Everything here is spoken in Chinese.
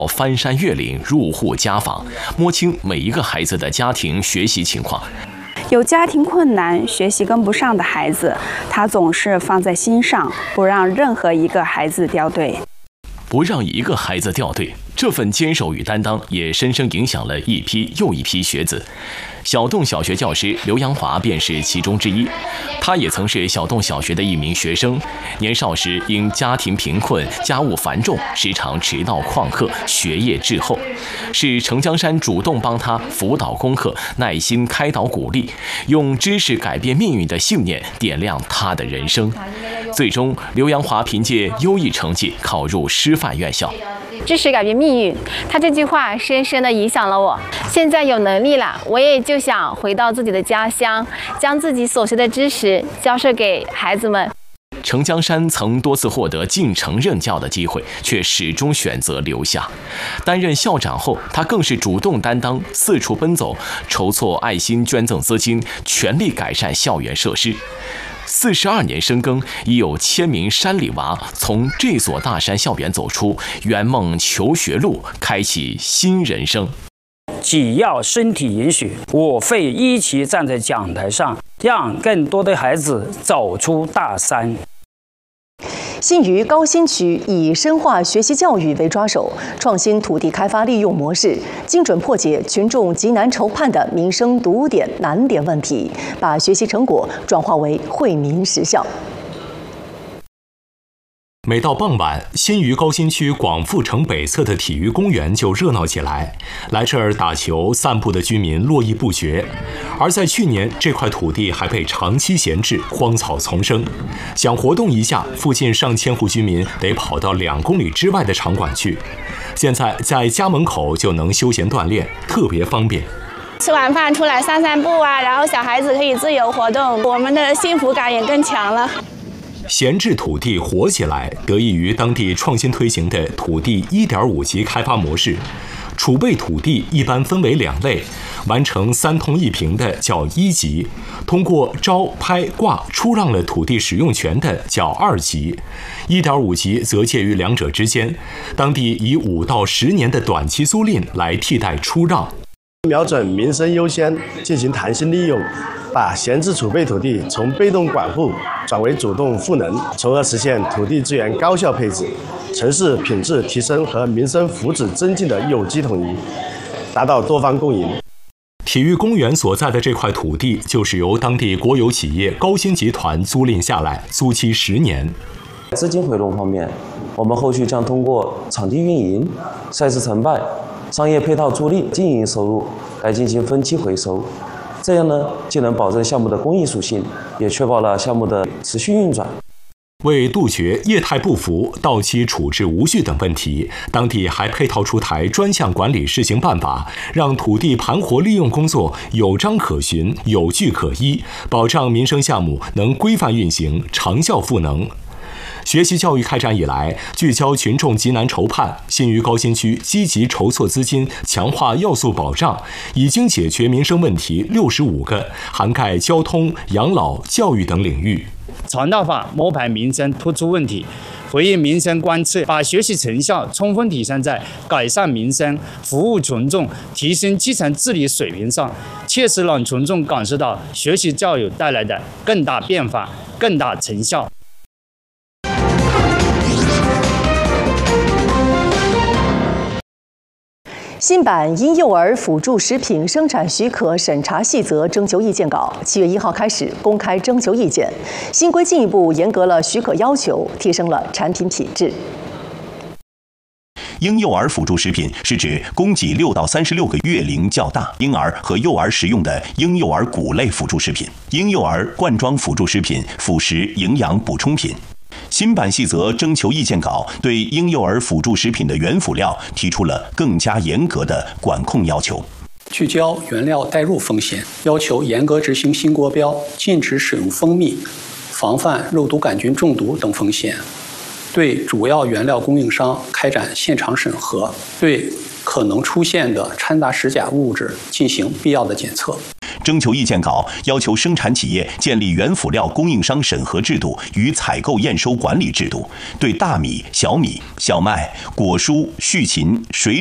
翻山越岭、入户家访，摸清每一个孩子的家庭学习情况。 有家庭困难、学习跟不上的孩子，他总是放在心上，不让任何一个孩子掉队。 不让一个孩子掉队，这份坚守与担当也深深影响了一批又一批学子。小洞小学教师刘阳华便是其中之一，他也曾是小洞小学的一名学生。年少时因家庭贫困、家务繁重，时常迟到旷课，学业滞后。是程江山主动帮他辅导功课，耐心开导鼓励，用知识改变命运的信念点亮他的人生。最终，刘阳华凭借优异成绩考入师范院校。 知识改变命运，他这句话深深地影响了我。现在有能力了，我也就想回到自己的家乡，将自己所学的知识教授给孩子们。 程江山曾多次获得进城任教的机会，却始终选择留下。担任校长后，他更是主动担当，四处奔走，筹措爱心捐赠资金，全力改善校园设施。42年深耕，已有1000名山里娃从这所大山校园走出，圆梦求学路，开启新人生。 只要身体允许，我会一起站在讲台上，让更多的孩子走出大山。 新余高新区以深化学习教育为抓手，创新土地开发利用模式，精准破解群众急难愁盼的民生堵点难点问题，把学习成果转化为惠民实效。 每到傍晚，新余高新区广富城北侧的体育公园就热闹起来，来这儿打球、散步的居民络绎不绝。而在去年，这块土地还被长期闲置，荒草丛生。想活动一下，附近上千户居民得跑到2公里之外的场馆去。现在在家门口就能休闲锻炼，特别方便。 吃完饭出来散散步啊，然后小孩子可以自由活动，我们的幸福感也更强了。 闲置土地活起来，得益于当地创新推行的土地1.5级开发模式。储备土地一般分为2类，完成3通1平的叫1级，通过招拍挂出让了土地使用权的叫2级，1.5级则介于2者之间。当地以5到10年的短期租赁来替代出让。 瞄准民生优先，进行弹性利用，把闲置储备土地从被动管护转为主动赋能，从而实现土地资源高效配置、城市品质提升和民生福祉增进的有机统一，达到多方共赢。 体育公园所在的这块土地，就是由当地国有企业高新集团租赁下来，租期10年。 资金回笼方面，我们后续将通过场地运营、赛事承办、商业配套助力、经营收入来进行分期回收，这样呢，既能保证项目的公益属性，也确保了项目的持续运转。 为杜绝业态不符、到期处置无序等问题，当地还配套出台专项管理试行办法，让土地盘活利用工作有章可循、有据可依，保障民生项目能规范运行、长效赋能。学习教育开展以来，聚焦群众急难愁盼，新余高新区积极筹措资金，强化要素保障，已经解决民生问题65个，涵盖交通、养老、教育等领域。 传导法摸排民生突出问题，回应民生关切，把学习成效充分体现在改善民生、服务群众、提升基层治理水平上，切实让群众感受到学习教育带来的更大变化、更大成效。 新版婴幼儿辅助食品生产许可审查细则征求意见稿7月1号开始公开征求意见。新规进一步严格了许可要求，提升了产品品质。 婴幼儿辅助食品是指供给6到36个月龄较大婴儿和幼儿食用的婴幼儿谷类辅助食品、婴幼儿罐装辅助食品、辅食营养补充品。新版细则征求意见稿对婴幼儿辅助食品的原辅料提出了更加严格的管控要求， 聚焦原料带入风险，要求严格执行新国标，禁止使用蜂蜜，防范肉毒杆菌中毒等风险。对主要原料供应商开展现场审核，对可能出现的掺杂实假物质进行必要的检测。 征求意见稿要求生产企业建立原辅料供应商审核制度与采购验收管理制度，对大米、小米、小麦、果蔬、畜禽、水